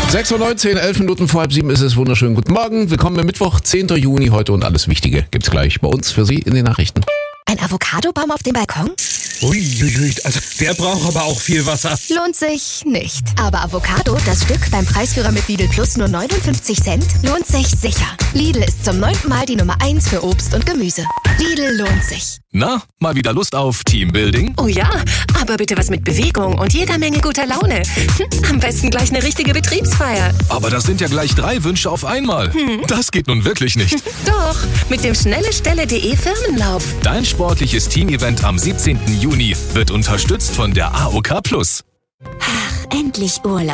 6:19 Uhr, 11 Minuten vor halb 7 ist es. Wunderschönen guten Morgen. Willkommen am Mittwoch, 10. Juni heute und alles Wichtige gibt's gleich bei uns für Sie in den Nachrichten. Ein Avocadobaum auf dem Balkon? Uiuiui, also der braucht aber auch viel Wasser. Lohnt sich nicht. Aber Avocado, das Stück beim Preisführer mit Lidl Plus nur 59 Cent, lohnt sich sicher. Lidl ist zum 9. Mal die Nummer 1 für Obst und Gemüse. Lidl lohnt sich. Na, mal wieder Lust auf Teambuilding? Oh ja, aber bitte was mit Bewegung und jeder Menge guter Laune. Am besten gleich eine richtige Betriebsfeier. Aber das sind ja gleich 3 Wünsche auf einmal. Das geht nun wirklich nicht. Doch, mit dem schnellestelle.de Firmenlauf. Dein sportliches Teamevent am 17. Juni wird unterstützt von der AOK Plus. Ach, endlich Urlaub.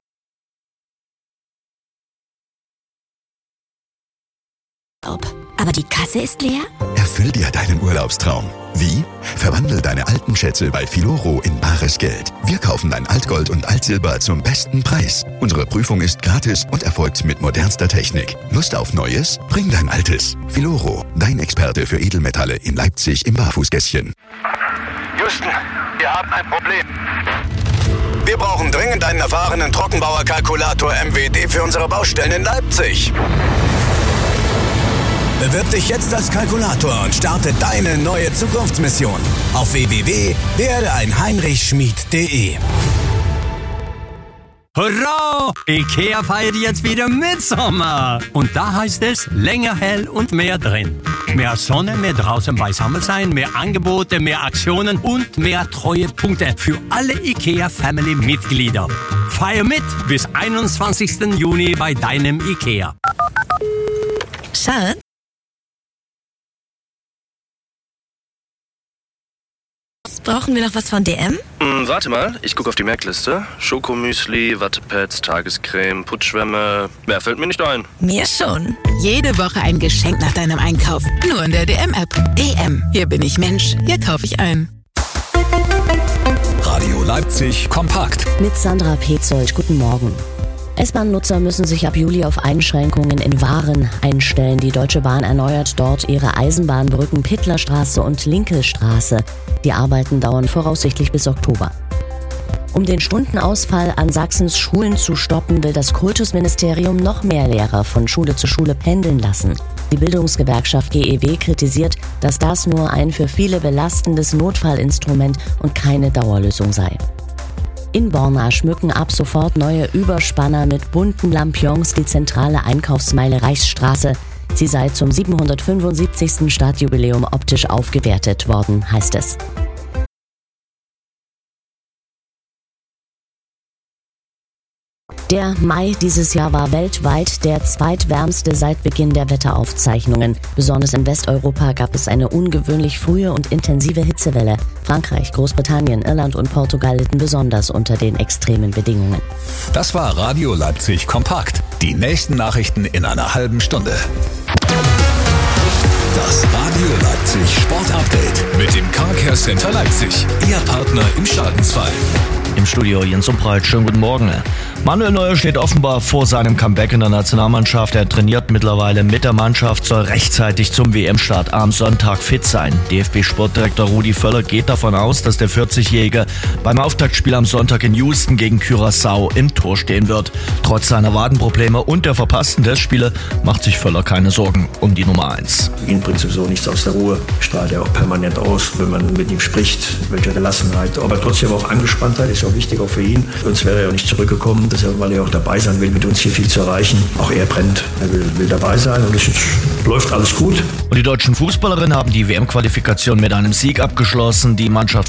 Aber die Kasse ist leer? Erfüll dir deinen Urlaubstraum. Wie? Verwandle deine alten Schätze bei Filoro in bares Geld. Wir kaufen dein Altgold und Altsilber zum besten Preis. Unsere Prüfung ist gratis und erfolgt mit modernster Technik. Lust auf Neues? Bring dein Altes. Filoro, dein Experte für Edelmetalle in Leipzig im Barfußgässchen. Houston, wir haben ein Problem. Wir brauchen dringend einen erfahrenen Trockenbauer-Kalkulator MWD für unsere Baustellen in Leipzig. Bewirb dich jetzt als Kalkulator und starte deine neue Zukunftsmission auf www.werdeeinheinrichschmied.de. Hurra! IKEA feiert jetzt wieder Mitsommer. Und da heißt es länger hell und mehr drin. Mehr Sonne, mehr draußen beisammen sein, mehr Angebote, mehr Aktionen und mehr treue Punkte für alle IKEA-Family-Mitglieder. Feier mit bis 21. Juni bei deinem IKEA. Schatz? Brauchen wir noch was von DM? Warte mal, ich gucke auf die Merkliste. Schokomüsli, Wattepads, Tagescreme, Putzschwämme. Mehr fällt mir nicht ein. Mir schon. Jede Woche ein Geschenk nach deinem Einkauf. Nur in der DM-App. DM. Hier bin ich Mensch. Hier kaufe ich ein. Radio Leipzig kompakt. Mit Sandra Petzold. Guten Morgen. S-Bahn-Nutzer müssen sich ab Juli auf Einschränkungen in Waren einstellen. Die Deutsche Bahn erneuert dort ihre Eisenbahnbrücken Pittlerstraße und Linkelstraße. Die Arbeiten dauern voraussichtlich bis Oktober. Um den Stundenausfall an Sachsens Schulen zu stoppen, will das Kultusministerium noch mehr Lehrer von Schule zu Schule pendeln lassen. Die Bildungsgewerkschaft GEW kritisiert, dass das nur ein für viele belastendes Notfallinstrument und keine Dauerlösung sei. In Borna schmücken ab sofort neue Überspanner mit bunten Lampions die zentrale Einkaufsmeile Reichsstraße. Sie sei zum 775. Stadtjubiläum optisch aufgewertet worden, heißt es. Der Mai dieses Jahr war weltweit der zweitwärmste seit Beginn der Wetteraufzeichnungen. Besonders in Westeuropa gab es eine ungewöhnlich frühe und intensive Hitzewelle. Frankreich, Großbritannien, Irland und Portugal litten besonders unter den extremen Bedingungen. Das war Radio Leipzig kompakt. Die nächsten Nachrichten in einer halben Stunde. Das Radio Leipzig Sportupdate mit dem Car Care Center Leipzig. Ihr Partner im Schadensfall. Im Studio Jens Umbreit, schönen guten Morgen. Manuel Neuer steht offenbar vor seinem Comeback in der Nationalmannschaft. Er trainiert mittlerweile mit der Mannschaft, soll rechtzeitig zum WM-Start am Sonntag fit sein. DFB-Sportdirektor Rudi Völler geht davon aus, dass der 40-Jährige beim Auftaktspiel am Sonntag in Houston gegen Curaçao im Tor stehen wird. Trotz seiner Wadenprobleme und der verpassten Testspiele macht sich Völler keine Sorgen um die Nummer 1. Ihn bringt sowieso nichts aus der Ruhe, strahlt er auch permanent aus, wenn man mit ihm spricht, welche Gelassenheit, aber trotzdem auch Angespanntheit, ist auch wichtig auch für ihn. Sonst wäre er ja nicht zurückgekommen, weil er auch dabei sein will, mit uns hier viel zu erreichen. Auch er brennt, er will dabei sein und es läuft alles gut. Und die deutschen Fußballerinnen haben die WM-Qualifikation mit einem Sieg abgeschlossen. Die Mannschaft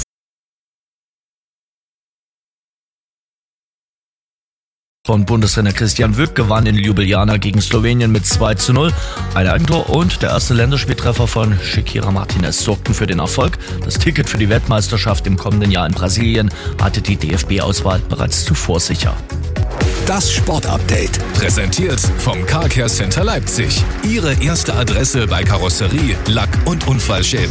von Bundestrainer Christian Wück gewann in Ljubljana gegen Slowenien mit 2:0. Ein Eigentor und der erste Länderspieltreffer von Shakira Martinez sorgten für den Erfolg. Das Ticket für die Weltmeisterschaft im kommenden Jahr in Brasilien hatte die DFB-Auswahl bereits zuvor sicher. Das Sportupdate, präsentiert vom Car Care Center Leipzig. Ihre erste Adresse bei Karosserie, Lack- und Unfallschäden.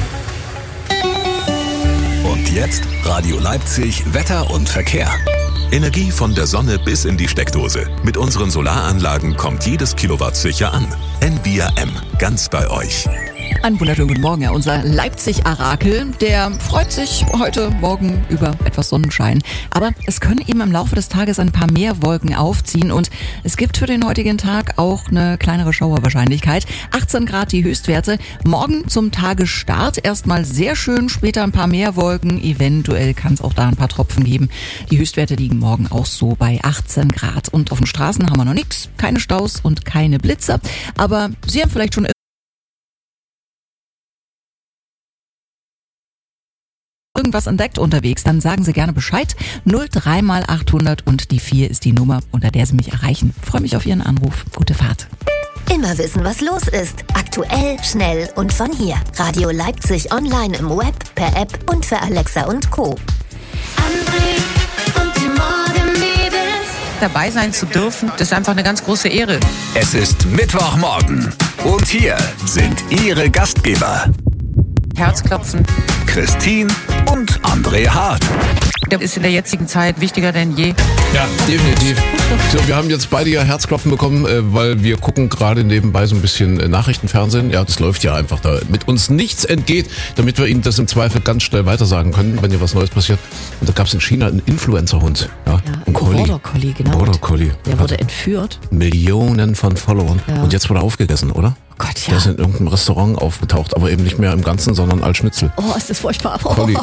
Und jetzt Radio Leipzig, Wetter und Verkehr. Energie von der Sonne bis in die Steckdose. Mit unseren Solaranlagen kommt jedes Kilowatt sicher an. NBRM, ganz bei euch. Einen wunderschönen guten Morgen, unser Leipzig-Arakel, der freut sich heute Morgen über etwas Sonnenschein. Aber es können eben im Laufe des Tages ein paar mehr Wolken aufziehen und es gibt für den heutigen Tag auch eine kleinere Schauerwahrscheinlichkeit. 18 Grad die Höchstwerte. Morgen zum Tagesstart erstmal sehr schön, später ein paar mehr Wolken. Eventuell kann es auch da ein paar Tropfen geben. Die Höchstwerte liegen morgen auch so bei 18 Grad. Und auf den Straßen haben wir noch nichts, keine Staus und keine Blitzer. Aber Sie haben vielleicht schon irgendwas entdeckt unterwegs, dann sagen Sie gerne Bescheid. 03 mal 800 und die 4 ist die Nummer, unter der Sie mich erreichen. Freue mich auf Ihren Anruf. Gute Fahrt. Immer wissen, was los ist. Aktuell, schnell und von hier. Radio Leipzig online im Web, per App und für Alexa und Co. Und die Morgenmädels. Dabei sein zu dürfen, das ist einfach eine ganz große Ehre. Es ist Mittwochmorgen und hier sind Ihre Gastgeber Herzklopfen. Christine und André Hart. Der ist in der jetzigen Zeit wichtiger denn je. Ja, definitiv. So, wir haben jetzt beide ja Herzklopfen bekommen, weil wir gucken gerade nebenbei so ein bisschen Nachrichtenfernsehen. Ja, das läuft ja einfach, da mit uns nichts entgeht, damit wir Ihnen das im Zweifel ganz schnell weitersagen können, wenn hier was Neues passiert. Und da gab es in China einen Influencer-Hund. Ja, ein Border Collie, genau. Border Collie. Der wurde entführt. Millionen von Followern. Ja. Und jetzt wurde er aufgegessen, oder? Oh Gott, ja. Der ist in irgendeinem Restaurant aufgetaucht, aber eben nicht mehr im Ganzen, sondern als Schnitzel. Oh, ist das furchtbar. Collie.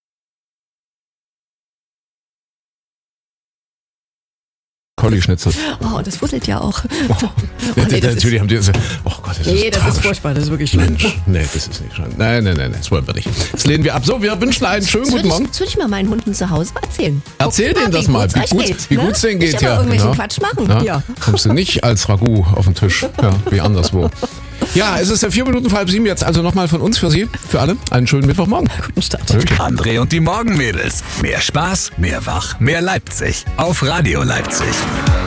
Collie-Schnitzel. Oh, das fusselt ja auch. Oh, ja, nee, natürlich haben die das. Oh Gott, das nee, ist das ist furchtbar, das ist wirklich schlimm. Mensch, nee, das ist nicht schön. Nein, das wollen wir nicht. Das lehnen wir ab. So, wir wünschen einen schönen guten Morgen. Soll ich mal meinen Hunden zu Hause erzählen? Erzähl denen das mal, wie gut es denen geht. Ja, irgendwelchen Quatsch machen. Ja. Kommst du nicht als Ragout auf den Tisch, wie anderswo. Ja, es ist ja 4 Minuten vor halb 7 jetzt, also nochmal von uns für Sie, für alle, einen schönen Mittwochmorgen. Guten Start. André und die Morgenmädels. Mehr Spaß, mehr Wach, mehr Leipzig. Auf Radio Leipzig.